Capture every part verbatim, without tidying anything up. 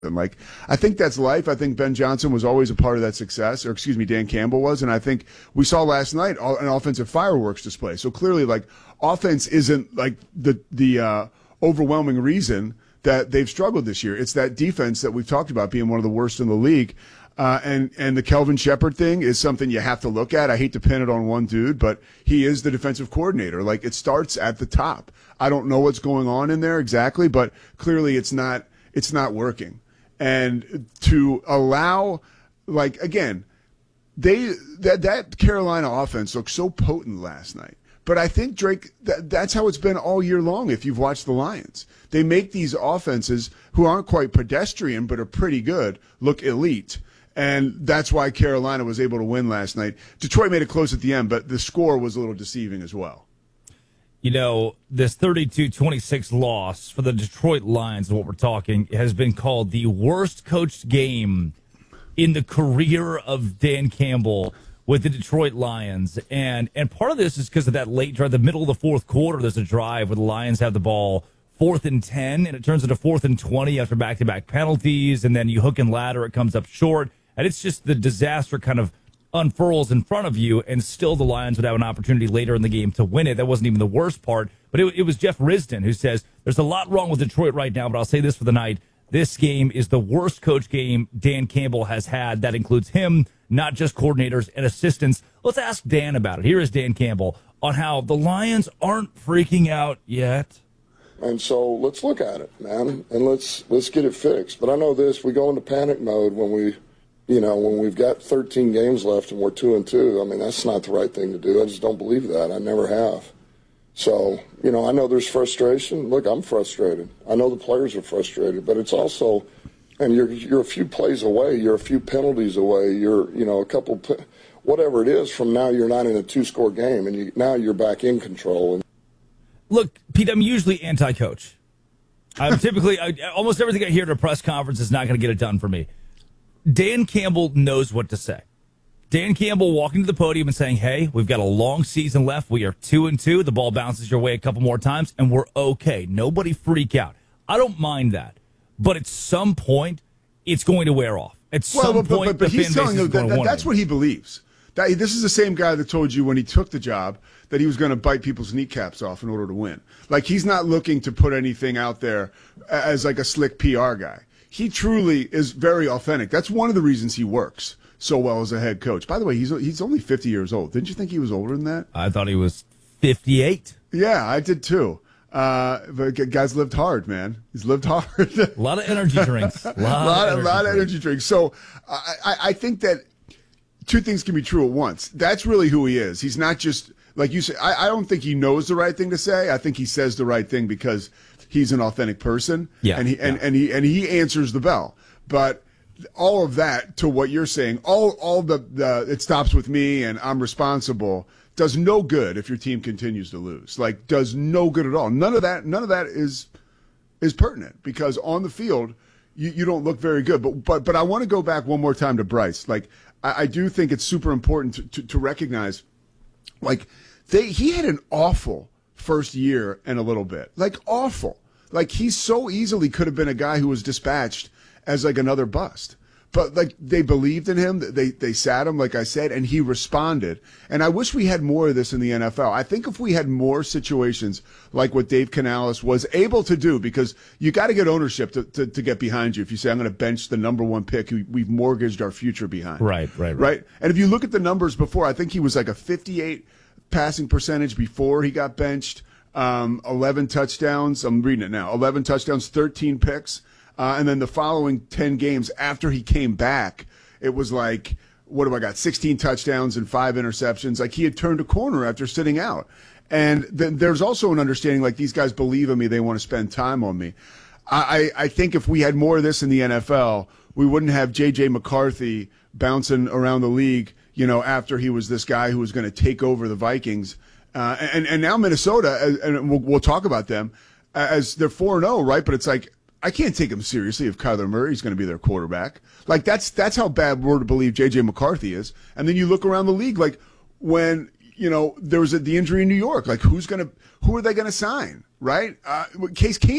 And like, I think that's life. I think Ben Johnson was always a part of that success, or excuse me, Dan Campbell was. And I think we saw last night an offensive fireworks display. So clearly, like, offense isn't like the, the, uh, overwhelming reason that they've struggled this year. It's that defense that we've talked about being one of the worst in the league. Uh, and, and the Kelvin Shepard thing is something you have to look at. I hate to pin it on one dude, but he is the defensive coordinator. Like, it starts at the top. I don't know what's going on in there exactly, but clearly it's not, it's not working. And to allow, like, again, they, that, that Carolina offense looked so potent last night. But I think, Drake, that, that's how it's been all year long if you've watched the Lions. They make these offenses who aren't quite pedestrian but are pretty good look elite. And that's why Carolina was able to win last night. Detroit made it close at the end, but the score was a little deceiving as well. You know, this thirty-two twenty-six loss for the Detroit Lions, what we're talking, has been called the worst coached game in the career of Dan Campbell with the Detroit Lions. And and part of this is because of that late drive, the middle of the fourth quarter, there's a drive where the Lions have the ball fourth and ten, and it turns into fourth and twenty after back-to-back penalties, and then you hook and ladder, it comes up short. And it's just the disaster kind of unfurls in front of you, and still the Lions would have an opportunity later in the game to win it. That wasn't even the worst part. But it, it was Jeff Risdon who says, there's a lot wrong with Detroit right now, but I'll say this for the night. This game is the worst coach game Dan Campbell has had. That includes him, not just coordinators and assistants. Let's ask Dan about it. Here is Dan Campbell on how the Lions aren't freaking out yet. And so let's look at it, man, and let's let's get it fixed. But I know this, we go into panic mode when we, you know, when we've got thirteen games left and we're two and two. I mean, that's not the right thing to do. I just don't believe that. I never have. So, you know, I know there's frustration. Look, I'm frustrated. I know the players are frustrated, but it's also, and you're you're a few plays away, you're a few penalties away, you're, you know, a couple, whatever it is, from now you're not in a two-score game, and you, now you're back in control. And look, Pete, I'm usually anti-coach. I'm typically, I, almost everything I hear at a press conference is not going to get it done for me. Dan Campbell knows what to say. Dan Campbell walking to the podium and saying, hey, we've got a long season left. We are two and two. The ball bounces your way a couple more times, and we're okay. Nobody freak out. I don't mind that. But at some point, it's going to wear off. At some well, but, point, but, but the he's fan telling base you is going that, to that that's what he believes. That, this is the same guy that told you when he took the job that he was going to bite people's kneecaps off in order to win. Like, he's not looking to put anything out there as like a slick P R guy. He truly is very authentic. That's one of the reasons he works so well as a head coach. By the way, he's he's only fifty years old. Didn't you think he was older than that? I thought he was fifty-eight. Yeah, I did too. Uh, but guy's lived hard, man. He's lived hard. A lot of energy drinks. A lot, lot, of, energy, lot of energy drinks. So I, I, I think that two things can be true at once. That's really who he is. He's not just, like you say, I, I don't think he knows the right thing to say. I think he says the right thing because he's an authentic person. Yeah, and he and, yeah. and he and he answers the bell. But all of that, to what you're saying, all all the, the it stops with me and I'm responsible, does no good if your team continues to lose. Like, does no good at all. None of that none of that is is pertinent, because on the field you, you don't look very good. But but but I want to go back one more time to Bryce. Like, I, I do think it's super important to, to, to recognize, like, they he had an awful first year and a little bit. Like, awful. Like, he so easily could have been a guy who was dispatched as like another bust. But like, they believed in him. They they sat him, like I said, and he responded. And I wish we had more of this in the N F L. I think if we had more situations like what Dave Canales was able to do, because you got to get ownership to, to, to get behind you. If you say, I'm going to bench the number one pick, who we've mortgaged our future behind. Right, right, right. Right. And if you look at the numbers before, I think he was like a fifty-eight passing percentage before he got benched. Um, eleven touchdowns. I'm reading it now. eleven touchdowns, thirteen picks. Uh, and then the following ten games after he came back, it was like, what do I got? sixteen touchdowns and five interceptions. Like, he had turned a corner after sitting out. And then there's also an understanding, like, these guys believe in me. They want to spend time on me. I, I think if we had more of this in the N F L, we wouldn't have J J McCarthy bouncing around the league, you know, after he was this guy who was going to take over the Vikings. Uh, and, and now Minnesota, and we'll, we'll talk about them, as they're four and oh, right? But it's like, I can't take them seriously if Kyler Murray is going to be their quarterback. Like, that's that's how bad we're to believe J J McCarthy is. And then you look around the league, like, when, you know, there was a, the injury in New York, like, who's going to, who are they going to sign, right? Uh, Case Keenum.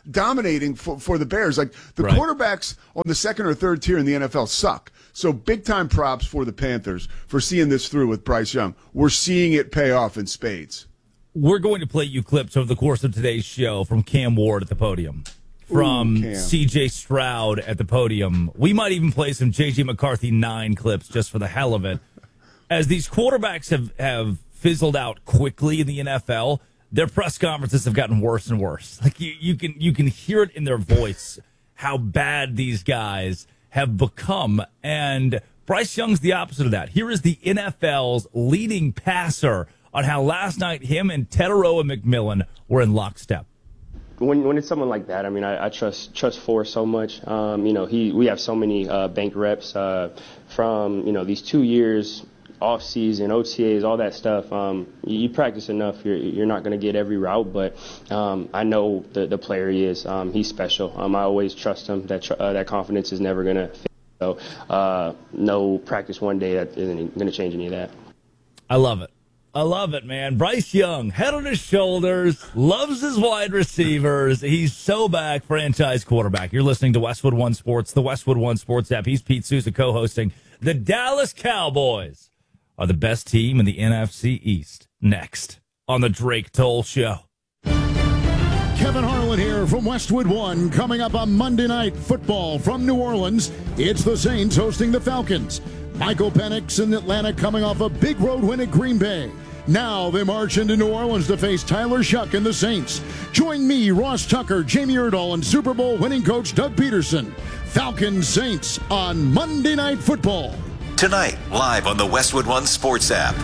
dominating for, for the Bears. Like the Right. quarterbacks on the second or third tier in the N F L suck. So big time props for the Panthers for seeing this through with Bryce Young. We're seeing it pay off in spades. We're going to play you clips over the course of today's show from Cam Ward at the podium, from Ooh, Cam. C J Stroud at the podium. We might even play some J J McCarthy nine clips just for the hell of it. As these quarterbacks have, have fizzled out quickly in the N F L, their press conferences have gotten worse and worse. Like you, you can you can hear it in their voice how bad these guys have become. And Bryce Young's the opposite of that. Here is the N F L's leading passer on how last night him and Teteroa McMillan were in lockstep. When when it's someone like that, I mean, I, I trust trust Forrest so much. Um, you know, he we have so many uh, bank reps uh, from you know these two years. Off season, O T As, all that stuff. Um, you, you practice enough, you're you're not going to get every route, but um, I know the the player he is. Um, he's special. Um, I always trust him. That tr- uh, that confidence is never going to fail. So uh, no practice one day that isn't going to change any of that. I love it. I love it, man. Bryce Young, head on his shoulders, loves his wide receivers. He's so back, franchise quarterback. You're listening to Westwood One Sports, the Westwood One Sports app. He's Pete Sousa co-hosting. The Dallas Cowboys are the best team in the N F C East. Next on the Drake Toll Show. Kevin Harlan here from Westwood One. Coming up on Monday Night Football from New Orleans, it's the Saints hosting the Falcons. Michael Penix in Atlanta coming off a big road win at Green Bay. Now they march into New Orleans to face Tyler Shuck and the Saints. Join me, Ross Tucker, Jamie Erdahl, and Super Bowl winning coach Doug Peterson. Falcons Saints on Monday Night Football. Tonight, live on the Westwood One Sports app.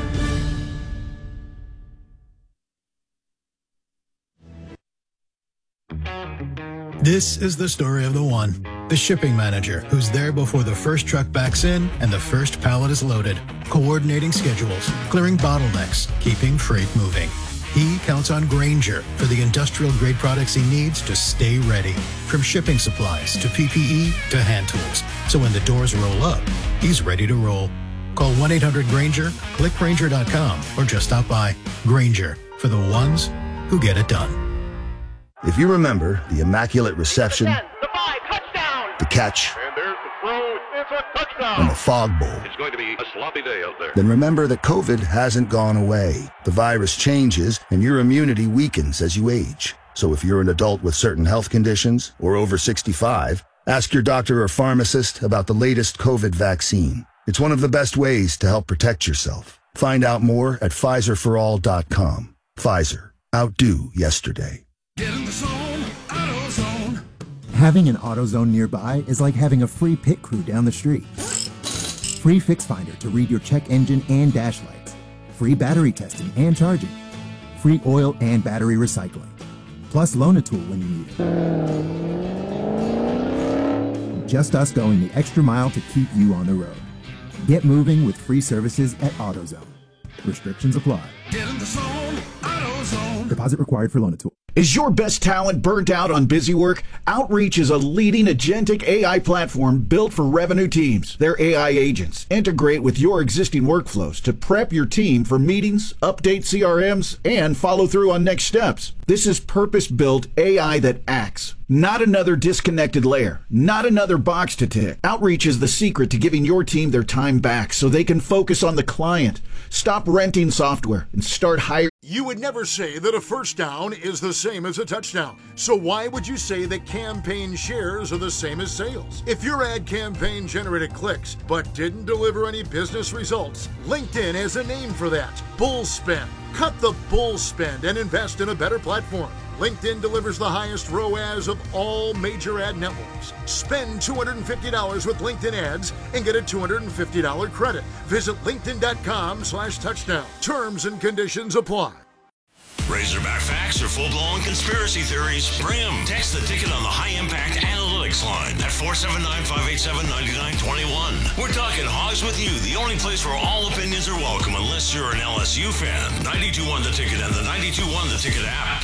This is the story of the one, the shipping manager who's there before the first truck backs in and the first pallet is loaded, coordinating schedules, clearing bottlenecks, keeping freight moving. He counts on Grainger for the industrial-grade products he needs to stay ready, from shipping supplies to P P E to hand tools. So when the doors roll up, he's ready to roll. Call one eight hundred Grainger, click Grainger dot com, or just stop by. Grainger, for the ones who get it done. If you remember the immaculate reception, the five, touchdown. the catch, And there's the throw. It's a touchdown. and the fog bowl, It's going to be a sloppy day out there. then remember that COVID hasn't gone away. The virus changes and your immunity weakens as you age. So if you're an adult with certain health conditions or over sixty-five, ask your doctor or pharmacist about the latest COVID vaccine. It's one of the best ways to help protect yourself. Find out more at Pfizer for all dot com. Pfizer. Outdo yesterday. Get in the zone, AutoZone. Having an AutoZone nearby is like having a free pit crew down the street. Free Fix Finder to read your check engine and dash lights. Free battery testing and charging. Free oil and battery recycling. Plus loan a tool when you need it. Just us going the extra mile to keep you on the road. Get moving with free services at AutoZone. Restrictions apply. Get in the zone, AutoZone. Deposit required for loan a tool. Is your best talent burnt out on busy work? Outreach is a leading agentic A I platform built for revenue teams. Their A I agents integrate with your existing workflows to prep your team for meetings, update C R Ms, and follow through on next steps. This is purpose-built A I that acts. Not another disconnected layer. Not another box to tick. Outreach is the secret to giving your team their time back so they can focus on the client. Stop renting software and start hiring. You would never say that a first down is the same as a touchdown. So why would you say that campaign shares are the same as sales? If your ad campaign generated clicks but didn't deliver any business results, LinkedIn has a name for that. Bull spend. Cut the bull spend and invest in a better platform. LinkedIn delivers the highest R O A S of all major ad networks. Spend two hundred fifty dollars with LinkedIn ads and get a two hundred fifty dollars credit. Visit linkedin.com slash touchdown. Terms and conditions apply. Razorback facts or full-blown conspiracy theories? Bring them. Text the ticket on the high-impact analytics line at four seven nine, five eight seven, nine nine two one. We're talking Hogs with You, the only place where all opinions are welcome unless you're an L S U fan. ninety-two point one The Ticket and the ninety-two point one The Ticket app.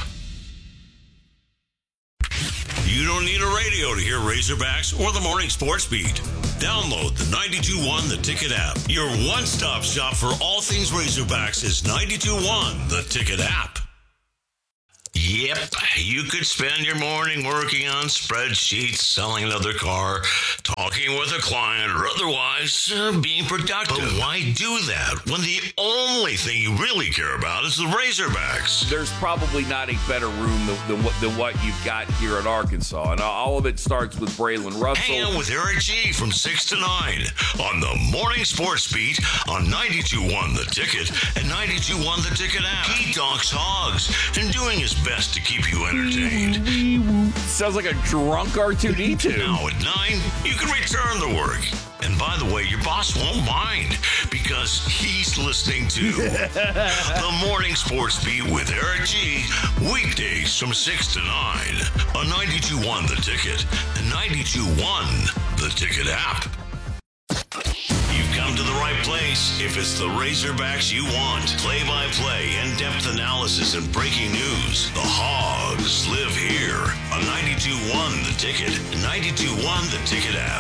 You don't need a radio to hear Razorbacks or the Morning Sports Beat. Download the ninety-two point one The Ticket app. Your one-stop shop for all things Razorbacks is ninety-two point one The Ticket app. Yep, you could spend your morning working on spreadsheets, selling another car, talking with a client, or otherwise uh, being productive. But why do that when the only thing you really care about is the Razorbacks? There's probably not a better room than, than, what, than what you've got here at Arkansas, and all of it starts with Braylon Russell. Hang out with Eric G from six to nine on the Morning Sports Beat on ninety-two point one The Ticket and ninety-two point one The Ticket app. He talks hogs and doing his best to keep you entertained. Sounds like a drunk R two D two. Now at nine, you can return to work. And by the way, your boss won't mind because he's listening to the Morning Sports Beat with Eric G. Weekdays from six to nine on ninety-two point one The Ticket and ninety-two point one The Ticket app. You've come to the right place if it's the Razorbacks you want. Play-by-play, in-depth analysis, and breaking news. The Hogs live here on ninety-two point one The Ticket and ninety-two point one The Ticket app.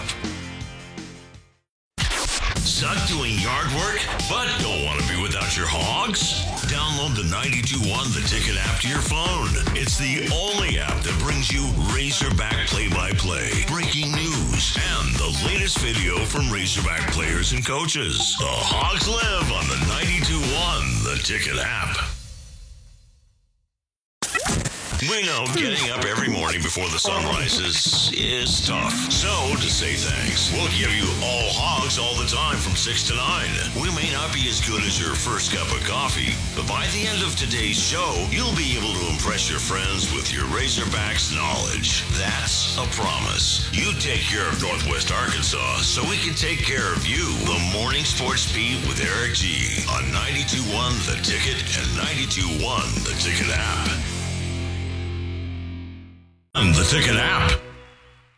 Suck doing yard work, but don't want to be without your hogs? Download the ninety-two point one The Ticket app to your phone. It's the only app that brings you Razorback play-by-play, breaking news, and the latest video from Razorback players and coaches. The Hogs live on the ninety-two point one The Ticket app. We know getting up every morning before the sun rises is tough. So, to say thanks, we'll give you all hogs all the time from six to nine. We may not be as good as your first cup of coffee, but by the end of today's show, you'll be able to impress your friends with your Razorbacks knowledge. That's a promise. You take care of Northwest Arkansas so we can take care of you. The Morning Sports Beat with Eric G on ninety-two point one The Ticket and ninety-two point one The Ticket app. The Ticket app.